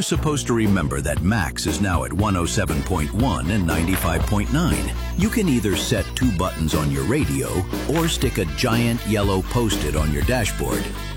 supposed to remember that Max is now at 107.1 and 95.9? You can either set 2 buttons on your radio or stick a giant yellow Post-it on your dashboard.